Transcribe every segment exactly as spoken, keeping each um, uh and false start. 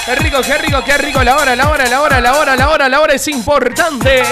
Qué rico, qué rico, qué rico. La hora, la hora, la hora, la hora, la hora, la hora es importante.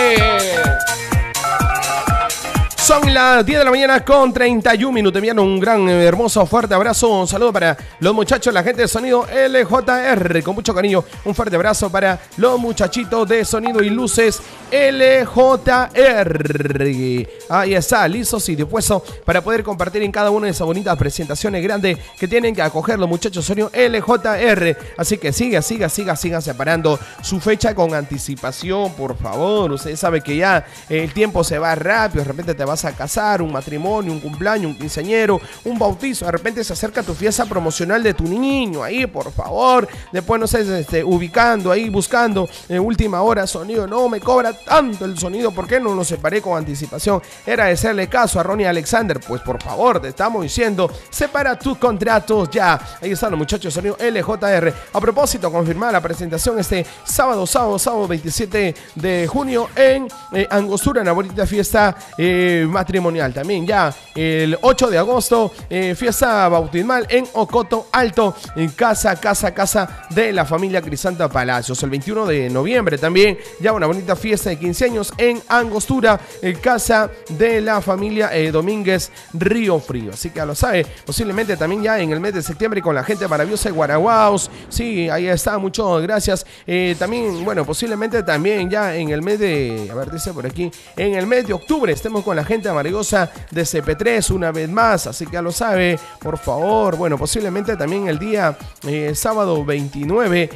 Son las diez de la mañana con treinta y un minutos. Envían un gran, hermoso, fuerte abrazo. Un saludo para los muchachos, la gente de sonido L J R. Con mucho cariño, un fuerte abrazo para los muchachitos de sonido y luces L J R. Ahí está, listos y dispuestos para poder compartir en cada una de esas bonitas presentaciones grandes que tienen que acoger los muchachos de sonido L J R. Así que siga, siga, siga, siga separando su fecha con anticipación, por favor. Usted sabe que ya el tiempo se va rápido. De repente te vas a casar, un matrimonio, un cumpleaños, un quinceañero, un bautizo. De repente se acerca tu fiesta promocional de tu niño. Ahí, por favor. Después, no sé, este, ubicando ahí, buscando en última hora sonido. No me cobra tanto el sonido. ¿Por qué no lo separé con anticipación? Era de hacerle caso a Ronnie Alexander. Pues por favor, te estamos diciendo, separa tus contratos ya. Ahí están los muchachos de sonido L J R. A propósito, confirmada la presentación este sábado, sábado, sábado veintisiete de junio en eh, Angostura, en la bonita fiesta eh, matrimonial. También ya el ocho de agosto, eh, fiesta bautismal en Ocoto Alto, en casa, casa, casa de la familia Crisanta Palacios. El veintiuno de noviembre también ya una bonita fiesta de quince años en Angostura, en casa de la familia eh, Domínguez Río Frío. Así que ya lo sabe, posiblemente también ya en el mes de septiembre con la gente maravillosa de Guaraguaos. Sí, ahí está, muchas gracias. Eh, también, bueno, posiblemente también ya en el mes de, a ver, dice por aquí, en el mes de octubre estemos con la gente maravillosa de C P tres una vez más. Así que ya lo sabe, por favor. Bueno, posiblemente también el día eh, sábado veintinueve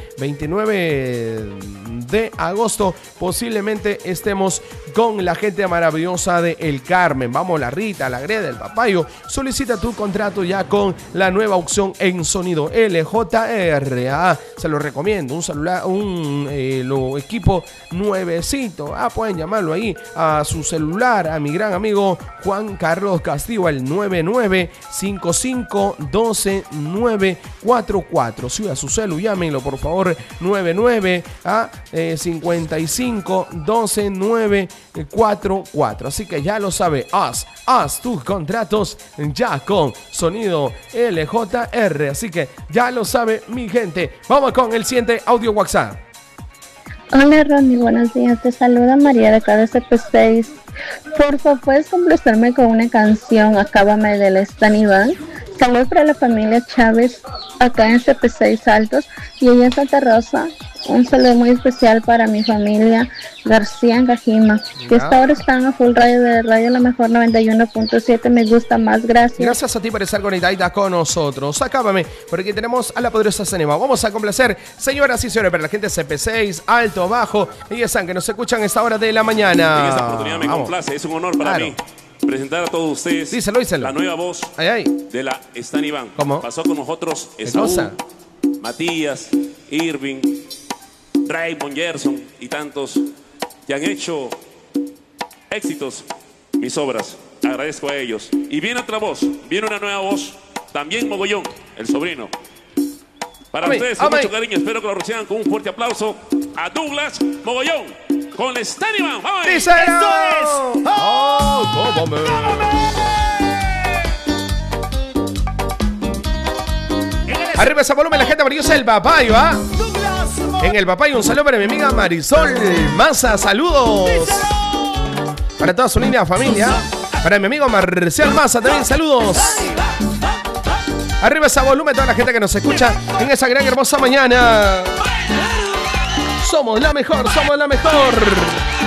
de agosto, posiblemente estemos con la gente maravillosa de El Carmen. Vamos, la Rita, la Greda, el Papayo. Solicita tu contrato ya con la nueva opción en sonido L J R. Ah, se lo recomiendo. Un celular, un eh, lo equipo nuevecito. Ah, pueden llamarlo ahí a su celular, a mi gran amigo Juan Carlos Castillo, al nueve nueve cinco cinco uno dos nueve cuatro cuatro. Si a su celu, llámenlo por favor, nueve nueve a cincuenta y cinco doce nueve cuatro cuatro. Así que ya lo sabe, haz, haz tus contratos ya con sonido L J R. Así que ya lo sabe, mi gente. Vamos con el siguiente audio WhatsApp. Hola Ronnie, buenos días. Te saluda María de acá de C P seis. Por favor, ¿puedes complacerme con una canción? Acábame del Stan Iván. Saludos para la familia Chávez acá en C P seis Altos y allá en Santa Rosa. Un saludo muy especial para mi familia García en Cajima, que esta hora están a full radio de Radio La Mejor noventa y uno punto siete. Me gusta más, gracias. Gracias a ti por estar conectada con nosotros. Acábame, porque aquí tenemos a la poderosa Cenema. Vamos a complacer, señoras y señores, para la gente de C P seis, alto, bajo, y están que nos escuchan a esta hora de la mañana. En esta oportunidad me Vamos. complace, es un honor para claro. mí presentar a todos ustedes díselo, díselo. la nueva voz ay, ay. de la Stan Iván. ¿Cómo? Pasó con nosotros Esaú, Matías, Irving, Raymond, Gerson y tantos que han hecho éxitos mis obras. Agradezco a ellos. Y viene otra voz, viene una nueva voz, también Mogollón, el sobrino. Para amén, ustedes, con amén. mucho cariño, espero que lo reciban con un fuerte aplauso a Douglas Mogollón con Stan Iván. ¡Vamos! ¡Esto es! ¡Oh, tómame! Arriba ese volumen, la gente maravillosa del Papayo, ¿ah? ¿eh? En el Papayo, un saludo para mi amiga Marisol Maza, saludos. Para toda su linda familia. Para mi amigo Marcial Maza también, saludos. Arriba ese volumen, toda la gente que nos escucha en esa gran hermosa mañana. Somos la mejor, somos la mejor.